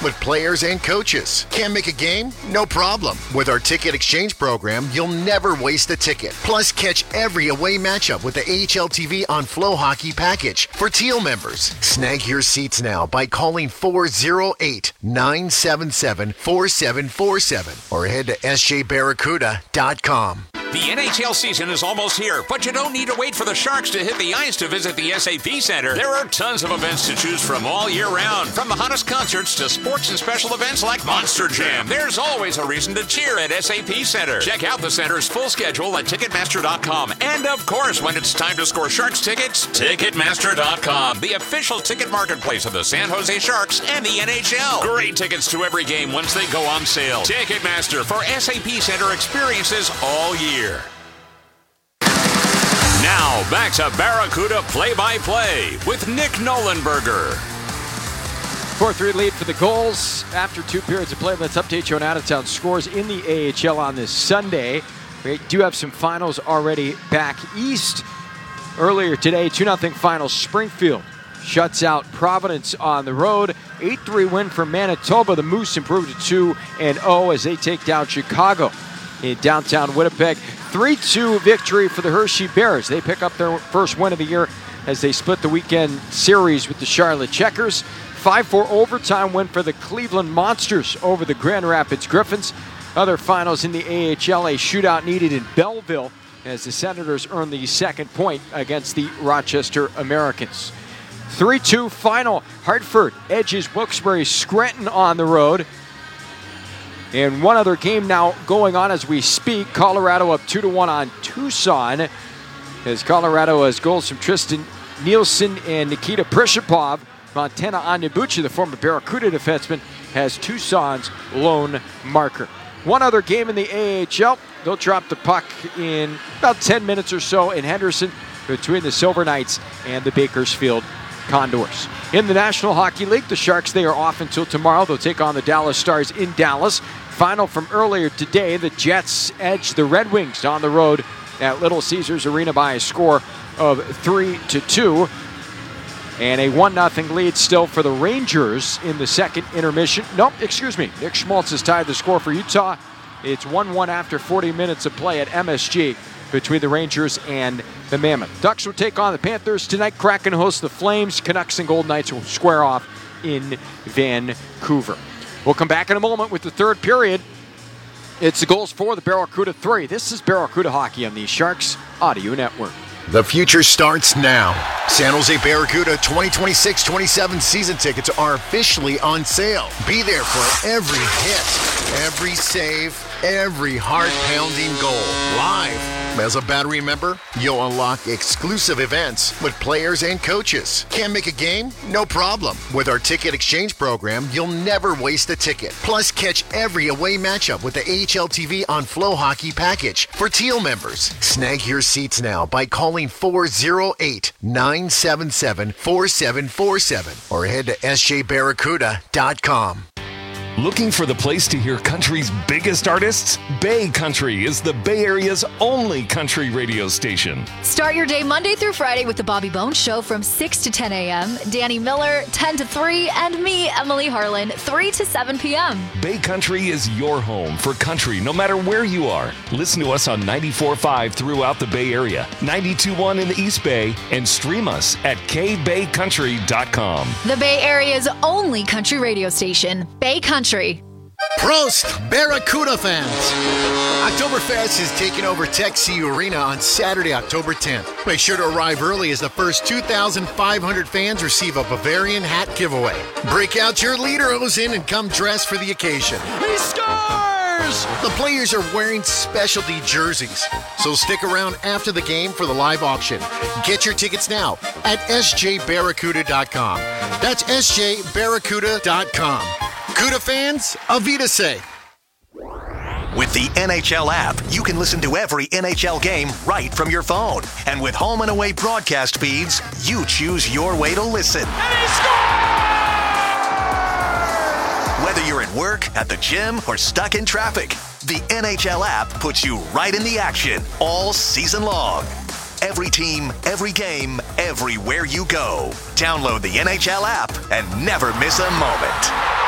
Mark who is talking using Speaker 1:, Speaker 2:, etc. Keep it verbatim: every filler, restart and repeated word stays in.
Speaker 1: with players and coaches. Can't make a game? No problem. With our ticket exchange program, you'll never waste a ticket. Plus, catch every away matchup with the A H L T V on Flow Hockey package for Teal members. Snag your seats now by calling four oh eight, nine seven seven, four seven four seven or head to S J Barracuda dot com.
Speaker 2: The N H L season is almost here, but you don't need to wait for the Sharks to hit the ice to visit the S A P Center. There are tons of events to choose from all year round, from the hottest concerts to sports and special events like Monster Jam. There's always a reason to cheer at S A P Center. Check out the center's full schedule at Ticketmaster dot com. And of course, when it's time to score Sharks tickets, Ticketmaster dot com, the official ticket marketplace of the San Jose Sharks and the N H L. Great tickets to every game once they go on sale. Ticketmaster for S A P Center experiences all year. Now, back to Barracuda Play-by-Play with Nick Nolenberger.
Speaker 3: four three lead for the Gulls after two periods of play. Let's update you on out-of-town scores in the A H L on this Sunday. We do have some finals already back east. Earlier today, two nothing final. Springfield shuts out Providence on the road. eight three win for Manitoba. The Moose improved to two and oh as they take down Chicago in downtown Winnipeg. three two victory for the Hershey Bears. They pick up their first win of the year as they split the weekend series with the Charlotte Checkers. five four overtime win for the Cleveland Monsters over the Grand Rapids Griffins. Other finals in the A H L, a shootout needed in Belleville as the Senators earned the second point against the Rochester Americans. three two final. Hartford edges Wilkes-Barre Scranton on the road. And one other game now going on as we speak. Colorado up two to one on Tucson as Colorado has goals from Tristan Nielsen and Nikita Prishapov. Montana Onyebuchi, the former Barracuda defenseman, has Tucson's lone marker. One other game in the A H L. They'll drop the puck in about ten minutes or so in Henderson between the Silver Knights and the Bakersfield Condors. In the National Hockey League, the Sharks, they are off until tomorrow. They'll take on the Dallas Stars in Dallas. Final from earlier today, the Jets edge the Red Wings on the road at Little Caesars Arena by a score of three to two. And a one nothing lead still for the Rangers in the second intermission. Nope, excuse me. Nick Schmaltz has tied the score for Utah. It's one one after forty minutes of play at M S G between the Rangers and the Mammoth. Ducks will take on the Panthers tonight. Kraken hosts the Flames. Canucks and Golden Knights will square off in Vancouver. We'll come back in a moment with the third period. It's the goals for the Barracuda three. This is Barracuda Hockey on the Sharks Audio Network.
Speaker 1: The future starts now. San Jose Barracuda twenty twenty-six twenty-seven season tickets are officially on sale. Be there for every hit, every save, every heart-pounding goal live. As a Battery member, you'll unlock exclusive events with players and coaches. Can't make a game? No problem. With our ticket exchange program, you'll never waste a ticket. Plus, catch every away matchup with the A H L T V on Flow Hockey package for Teal members. Snag your seats now by calling four oh eight, nine seven seven, four seven four seven or head to S J Barracuda dot com.
Speaker 4: Looking for the place to hear country's biggest artists? Bay Country is the Bay Area's only country radio station.
Speaker 5: Start your day Monday through Friday with the Bobby Bones Show from six to ten a.m., Danny Miller, ten to three, and me, Emily Harlan, three to seven p.m.
Speaker 4: Bay Country is your home for country no matter where you are. Listen to us on ninety-four point five throughout the Bay Area, ninety-two point one in the East Bay, and stream us at k bay country dot com.
Speaker 5: The Bay Area's only country radio station, Bay Country.
Speaker 1: Prost, Barracuda fans! Oktoberfest is taking over Tech C U Arena on Saturday, October tenth. Make sure to arrive early as the first two thousand five hundred fans receive a Bavarian hat giveaway. Break out your Lederhosen and come dressed for the occasion.
Speaker 3: He scores!
Speaker 1: The players are wearing specialty jerseys, so stick around after the game for the live auction. Get your tickets now at S J Barracuda dot com. That's S J Barracuda dot com. Cuda fans, Avita say.
Speaker 6: With the N H L app, you can listen to every N H L game right from your phone. And with home and away broadcast feeds, you choose your way to listen.
Speaker 2: And he scores!
Speaker 6: Whether you're at work, at the gym, or stuck in traffic, the N H L app puts you right in the action all season long. Every team, every game, everywhere you go. Download the N H L app and never miss a moment.